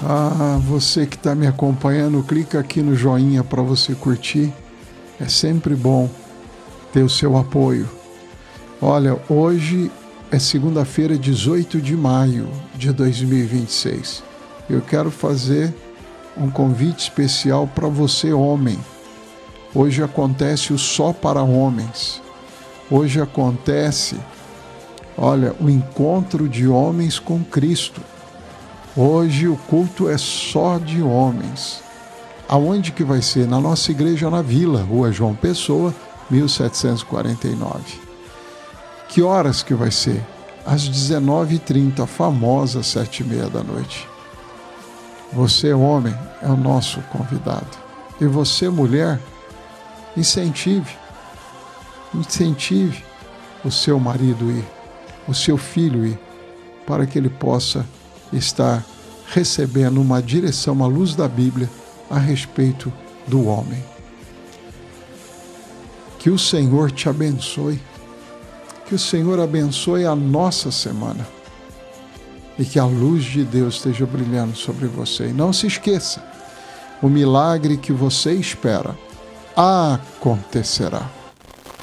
Ah, você que está me acompanhando, clica aqui no joinha para você curtir. É sempre bom ter o seu apoio. Olha, hoje é segunda-feira, 18 de maio de 2026. Eu quero fazer um convite especial para você, homem. Hoje acontece o Só para Homens. Hoje acontece, olha, o encontro de homens com Cristo. Hoje o culto é só de homens. Aonde que vai ser? Na nossa igreja na Vila, Rua João Pessoa, 1749. Que horas que vai ser? Às 19h30, a famosa 7h30 da noite. Você, homem, é o nosso convidado. E você, mulher, incentive o seu marido ir, o seu filho ir, para que ele possa estar recebendo uma direção à luz da Bíblia a respeito do homem. Que o Senhor te abençoe, que o Senhor abençoe a nossa semana e que a luz de Deus esteja brilhando sobre você. E não se esqueça, o milagre que você espera acontecerá.